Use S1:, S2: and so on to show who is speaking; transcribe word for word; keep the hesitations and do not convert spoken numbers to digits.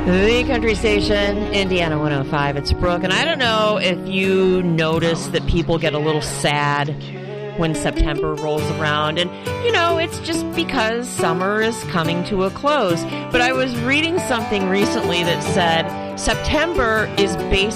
S1: The country station, Indiana one oh five. It's Brooke. And I don't know if you notice that people get a little sad when September rolls around. And, you know, it's just because summer is coming to a close. But I was reading something recently that said September is basically